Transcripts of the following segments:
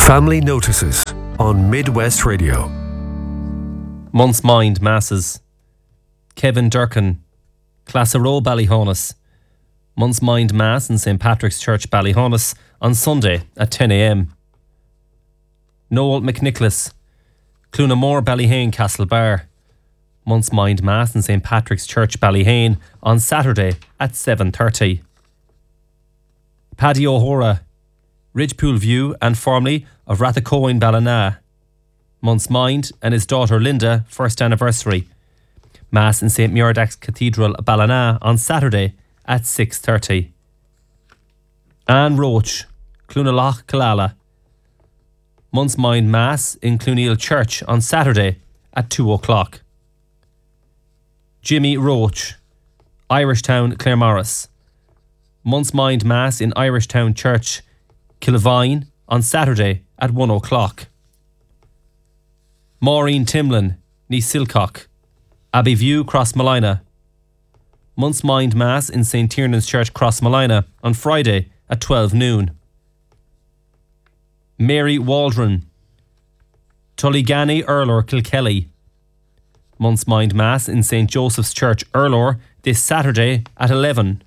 Family Notices on Midwest Radio. Month's Mind Masses. Kevin Durkin, Classero Ballyhonus. Month's Mind Mass in St. Patrick's Church, Ballyhonus on Sunday at 10 a.m. Noel McNicholas, Clunamore Ballyhane, Castlebar. Month's Mind Mass in St. Patrick's Church, Ballyhane on Saturday at 7:30. Paddy O'Hora, Ridgepool View and formerly of Rathacoin, Ballina. Month's Mind and his daughter Linda, first anniversary. Mass in St. Muiredagh's Cathedral, Ballina on Saturday at 6:30. Anne Roach, Clunaloch, Killala. Month's Mind Mass in Cluneal Church on Saturday at 2 o'clock. Jimmy Roach, Irishtown, Claremorris. Month's Mind Mass in Irishtown Church, Kilvine on Saturday at 1 o'clock. Maureen Timlin, ní Silcock, Abbeyview, Crossmolina. Month's Mind Mass in St. Tiernan's Church, Crossmolina on Friday at 12 noon. Mary Waldron, Tullygany, Erlor, Kilkelly. Month's Mind Mass in St. Joseph's Church, Erlor this Saturday at 11.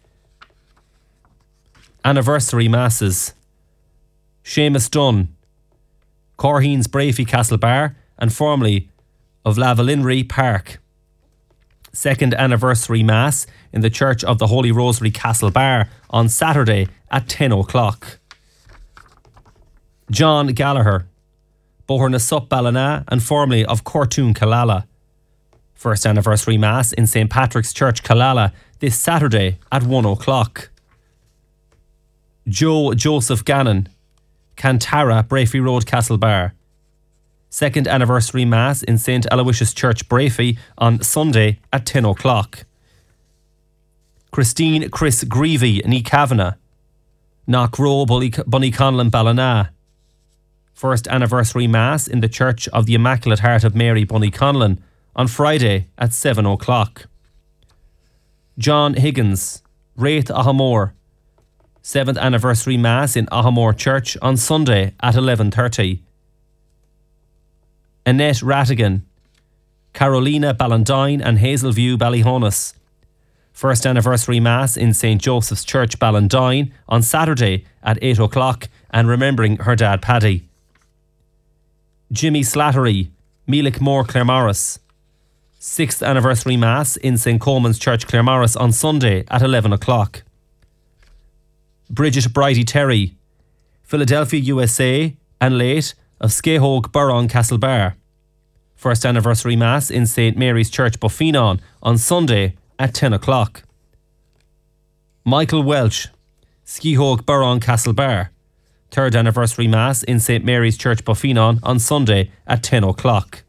Anniversary Masses. Seamus Dunn, Corheen's Brafey, Castlebar and formerly of Lavalinry Park. Second Anniversary Mass in the Church of the Holy Rosary, Castlebar on Saturday at 10 o'clock. John Gallagher, Bohernasup, Ballina and formerly of Cortoon, Killala. First Anniversary Mass in St. Patrick's Church, Killala this Saturday at 1 o'clock. Joe Joseph Gannon, Cantara, Brafey Road, Castlebar. Second Anniversary Mass in St. Aloysius Church, Brafey on Sunday at 10 o'clock. Christine Chris Greavy, ní Kavanagh, Knockrow, Bunnyconlon, Ballina. First Anniversary Mass in the Church of the Immaculate Heart of Mary, Bunnyconlon on Friday at 7 o'clock. John Higgins, Wraith Ahamore. 7th Anniversary Mass in Ahamore Church on Sunday at 11:30. Annette Rattigan, Carolina Ballandine and Hazelview, Ballyhonus. First Anniversary Mass in St. Joseph's Church, Ballandine on Saturday at 8 o'clock and remembering her dad Paddy. Jimmy Slattery, Meelickmore, Claremorris. 6th Anniversary Mass in St. Coleman's Church, Claremorris on Sunday at 11 o'clock. Bridget Brighty Terry, Philadelphia, USA and late of Skehogue, Burron, Castlebar. First Anniversary Mass in St. Mary's Church, Buffinon on Sunday at 10 o'clock. Michael Welch, Skehogue, Burron, Castlebar. Third Anniversary Mass in St. Mary's Church, Buffinon on Sunday at 10 o'clock.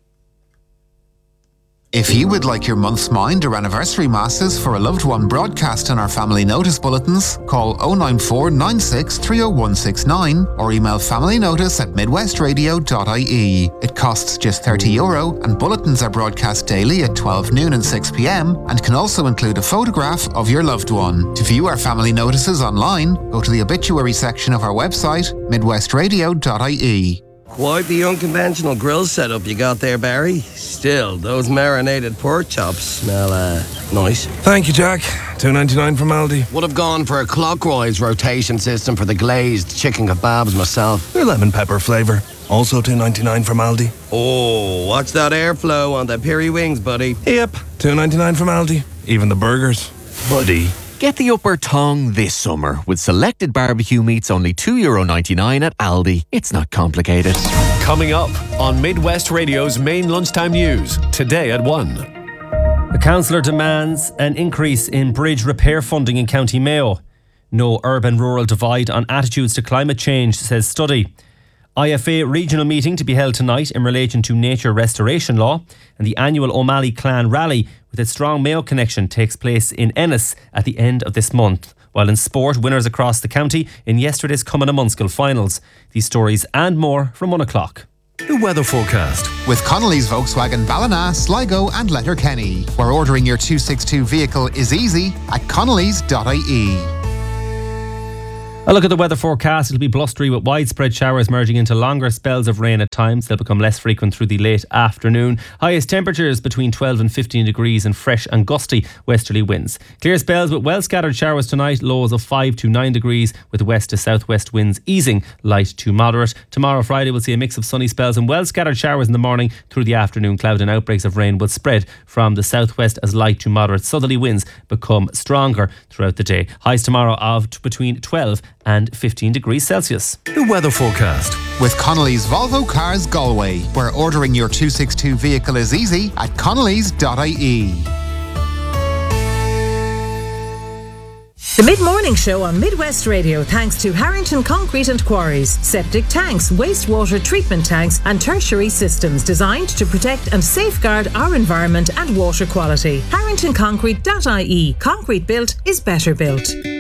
If you would like your month's mind or anniversary masses for a loved one broadcast on our family notice bulletins, call 094 96 30169 or email familynotice@midwestradio.ie. It costs just €30 and bulletins are broadcast daily at 12 noon and 6 p.m. and can also include a photograph of your loved one. To view our family notices online, go to the obituary section of our website, midwestradio.ie. Quite the unconventional grill setup you got there, Barry. Still, those marinated pork chops smell, nice. Thank you, Jack. $2.99 from Aldi. Would have gone for a clockwise rotation system for the glazed chicken kebabs myself. They're lemon pepper flavour. Also $2.99 from Aldi. Oh, watch that airflow on the piri wings, buddy. Yep, $2.99 from Aldi. Even the burgers. Buddy. Get the upper tongue this summer with selected barbecue meats only €2.99 at Aldi. It's not complicated. Coming up on Midwest Radio's main lunchtime news today at 1. The councillor demands an increase in bridge repair funding in County Mayo. No urban-rural divide on attitudes to climate change, says study. IFA regional meeting to be held tonight in relation to nature restoration law, and the annual O'Malley Clan rally with its strong Mayo connection takes place in Ennis at the end of this month. While in sport, winners across the county in yesterday's Cumann and Munskill finals. These stories and more from 1 o'clock. The weather forecast with Connolly's Volkswagen Ballina, Sligo and Letterkenny, where ordering your 262 vehicle is easy at connolly's.ie. A look at the weather forecast. It'll be blustery with widespread showers merging into longer spells of rain at times. They'll become less frequent through the late afternoon. Highest temperatures between 12 and 15 degrees and fresh and gusty westerly winds. Clear spells with well scattered showers tonight. Lows of 5 to 9 degrees with west to southwest winds easing light to moderate. Tomorrow Friday we'll see a mix of sunny spells and well scattered showers in the morning. Through the afternoon cloud and outbreaks of rain will spread from the southwest as light to moderate southerly winds become stronger throughout the day. Highs tomorrow of between 12 and 15 degrees Celsius. The weather forecast. With Connolly's Volvo Cars Galway, where ordering your 262 vehicle is easy at connellys.ie. The Mid-Morning Show on Midwest Radio, thanks to Harrington Concrete and Quarries. Septic tanks, wastewater treatment tanks and tertiary systems designed to protect and safeguard our environment and water quality. HarringtonConcrete.ie. Concrete built is better built.